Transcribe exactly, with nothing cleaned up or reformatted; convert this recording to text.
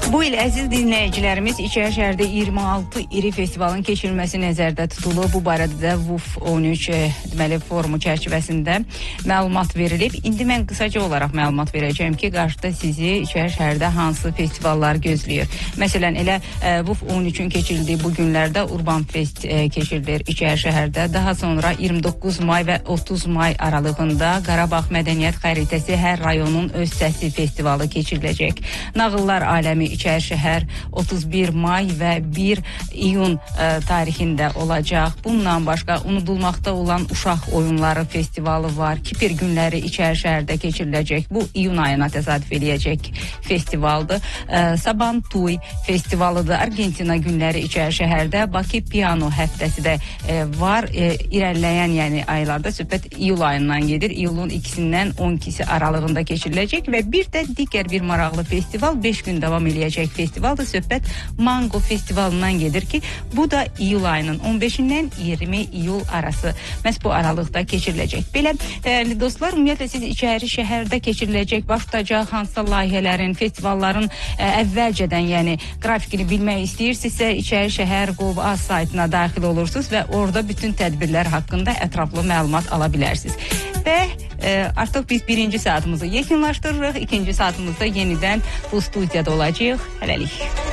Bu il əziz dinləyicilərimiz İçəri şəhərdə iyirmi altı iri festivalın keçirilməsi nəzərdə tutulur. Bu barədə də V U F on üç e, deməli forumu çərçivəsində məlumat verilib. İndi mən qısaca olaraq məlumat verəcəm ki, qarşıda sizi İçəri şəhərdə hansı festivallar gözləyir. Məsələn, elə e, V U F on üçün keçirildiyi bu günlərdə Urban Fest e, keçirilir İçəri şəhərdə. Daha sonra iyirmi doqquz may və otuz may aralığında Qarabağ Mədəniyyət Xəritəsi hər rayonun öz səsi festivalı keçiriləcək. Nağıllar aləmi İçəri şəhər otuz bir may və bir iyun ə, tarixində olacaq. Bundan başqa unudulmaqda olan uşaq oyunları festivalı var. Kipr günləri İçəri şəhərdə keçiriləcək. Bu iyun ayına təsadüf eləyəcək festivaldır. Ə, Saban Tuy festivalıdır. Argentina günləri İçəri şəhərdə. Bakı piano həftəsi də ə, var. Ə, irəliləyən yəni aylarda söhbət iyul ayından gedir. İyulun ikisindən on ikisi aralığında keçiriləcək və bir də digər bir maraqlı festival beş gün davam eləyəcək. Festivalda söhbət Mango festivalından gedir ki, bu da iyul ayının on beşindən iyirmi iyul arası məhz bu aralıqda keçiriləcək. Belə dəyərli dostlar, ümumiyyətlə siz İçəri şəhərdə keçiriləcək baş tutacaq hansısa layihələrin, festivalların ə, əvvəlcədən yəni qrafikini bilmək istəyirsinizsə İçəri şəhər qov az saytına daxil olursunuz və orada bütün tədbirlər haqqında ətraflı məlumat ala bilərsiniz. Və e, artıq biz birinci saatımızı yekunlaşdırırıq. İkinci saatımızda yenidən bu studiyada olacağıq. Hələlik.